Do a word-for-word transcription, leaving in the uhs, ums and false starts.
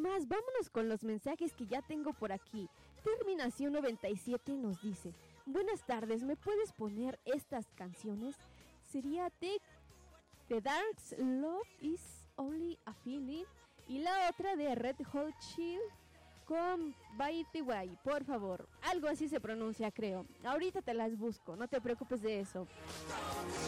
más, vámonos con los mensajes que ya tengo por aquí. Terminación noventa y siete nos dice: buenas tardes, ¿me puedes poner estas canciones? Sería The, The Dark's Love is Only a Feeling y la otra de Red Hot Chili con By the Way, por favor. Algo así se pronuncia, creo. Ahorita te las busco, no te preocupes de eso.